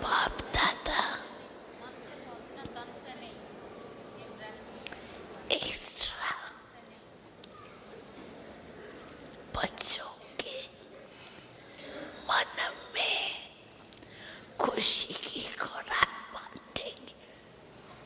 बाप दादा एक्स्ट्रा बच्चों के मन में खुशी